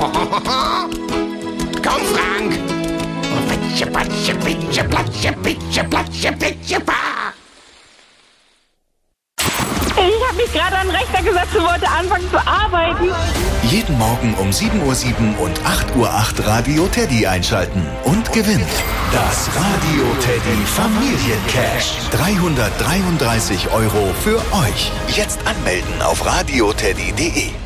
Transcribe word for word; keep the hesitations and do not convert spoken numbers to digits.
Komm, Frank. Pitsche, patsche, pitsche, platsche, pitsche, platsche, pitsche, pa. Ich habe mich gerade an den Rechner gesetzt und wollte anfangen zu arbeiten. Jeden Morgen um sieben Uhr sieben und acht Uhr acht Radio Teddy einschalten und gewinnt das Radio Teddy Familiencash. dreihundertdreiunddreißig Euro für euch. Jetzt anmelden auf radioteddy punkt de.